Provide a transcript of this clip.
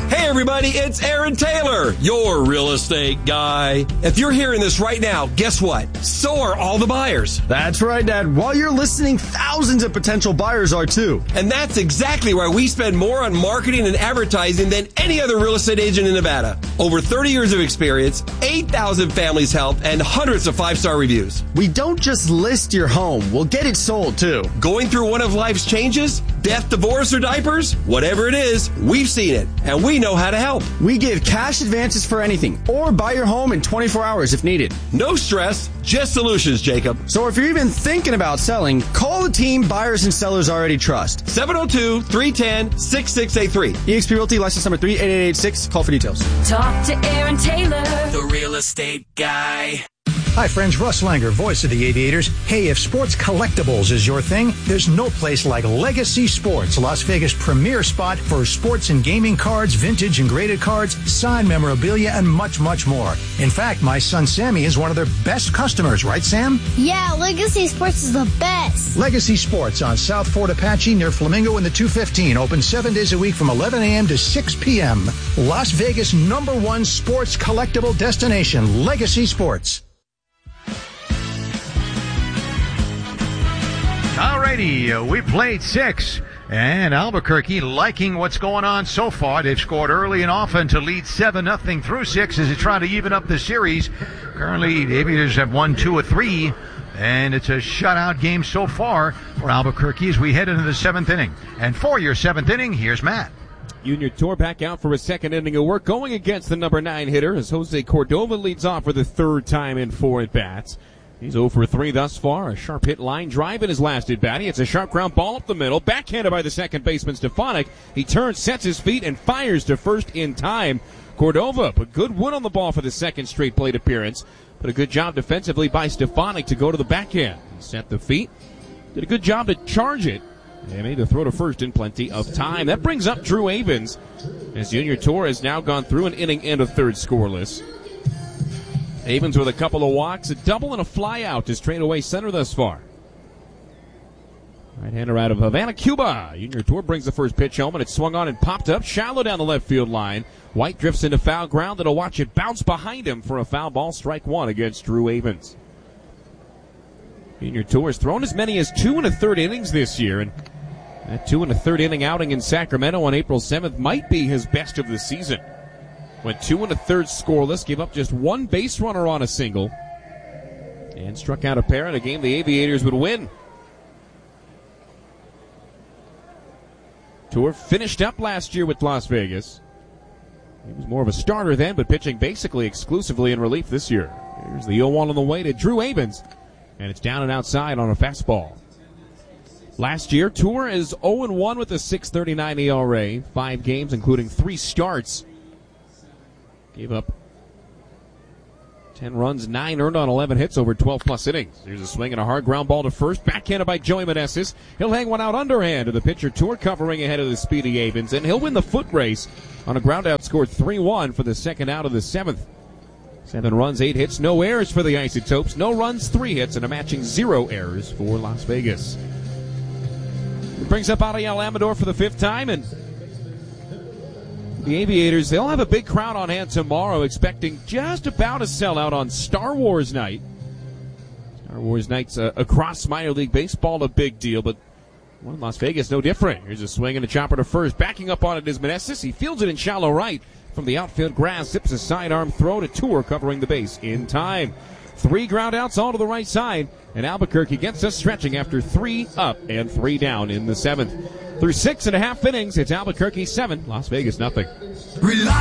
Hey everybody, it's Aaron Taylor, your real estate guy. If you're hearing this right now, guess what? So are all the buyers. That's right, Dad. While you're listening, thousands of potential buyers are too. And that's exactly why we spend more on marketing and advertising than any other real estate agent in Nevada. Over 30 years of experience, 8,000 families helped, and hundreds of 5-star reviews. We don't just list your home, we'll get it sold too. Going through one of life's changes? Death, divorce, or diapers? Whatever it is, we've seen it, and we know how to help. We give cash advances for anything, or buy your home in 24 hours if needed. No stress, just solutions, Jacob. So if you're even thinking about selling, call the team buyers and sellers already trust. 702-310-6683. eXp Realty, license number 38886. Call for details. Talk to Aaron Taylor, the real estate guy. Hi friends, Russ Langer, voice of the Aviators. Hey, if sports collectibles is your thing, there's no place like Legacy Sports, Las Vegas' premier spot for sports and gaming cards, vintage and graded cards, signed memorabilia, and much, much more. In fact, my son Sammy is one of their best customers, right Sam? Yeah, Legacy Sports is the best. Legacy Sports on South Fort Apache near Flamingo in the 215. Open 7 days a week from 11 a.m. to 6 p.m. Las Vegas' #1 sports collectible destination, Legacy Sports. Alrighty, we played 6, and Albuquerque liking what's going on so far. They've scored early and often to lead 7-0 through 6 as they try to even up the series. Currently, the Aviators have won 2 of 3, and it's a shutout game so far for Albuquerque as we head into the 7th inning. And for your 7th inning, here's Matt. Junior Tour back out for a second inning of work, going against the number 9 hitter as Jose Cordova leads off for the 3rd time in 4 at-bats. He's 0 for 3 thus far. A sharp hit line drive in his last at-bat. It's a sharp ground ball up the middle. Backhanded by the second baseman Stefanik. He turns, sets his feet, and fires to first in time. Cordova put good wood on the ball for the second straight plate appearance. But a good job defensively by Stefanik to go to the backhand. He set the feet. Did a good job to charge it. And made the throw to first in plenty of time. That brings up Drew Avens as Junior Tour has now gone through an inning and a third scoreless. Avens with a couple of walks, a double and a fly out to straightaway center thus far. Right-hander out of Havana, Cuba. Junior Tour brings the first pitch home, and it's swung on and popped up shallow down the left field line. White drifts into foul ground, and will watch it bounce behind him for a foul ball, strike 1 against Drew Avens. Junior Tour has thrown as many as 2 1/3 innings this year, and that 2 1/3 inning outing in Sacramento on April 7th might be his best of the season. Went 2 1/3 scoreless, gave up just 1 base runner on a single, and struck out a pair in a game the Aviators would win. Tour finished up last year with Las Vegas. He was more of a starter then, but pitching basically exclusively in relief this year. Here's the 0-1 on the way to Drew Avens, and it's down and outside on a fastball. Last year, Tour is 0-1 with a 6.39 ERA, 5 games including 3 starts. Gave up 10 runs, 9 earned on 11 hits over 12-plus innings. There's a swing and a hard ground ball to first. Backhanded by Joey Meneses. He'll hang one out underhand to the pitcher. Tour covering ahead of the speedy Avens, and he'll win the foot race on a ground out scored 3-1 for the second out of the 7th. 7 runs, 8 hits, no errors for the Isotopes. No runs, 3 hits, and a matching 0 errors for Las Vegas. It brings up Ariel Amador for the 5th time, and the Aviators, they'll have a big crowd on hand tomorrow, expecting just about a sellout on Star Wars night. Star Wars night's across minor league baseball a big deal, but one in Las Vegas no different. Here's a swing and a chopper to first. Backing up on it is Meneses. He fields it in shallow right from the outfield grass. Zips a sidearm throw to Tour, covering the base in time. 3 ground outs all to the right side, and Albuquerque gets us stretching after 3 up and 3 down in the 7th. Through 6.5 innings, it's Albuquerque 7, Las Vegas nothing.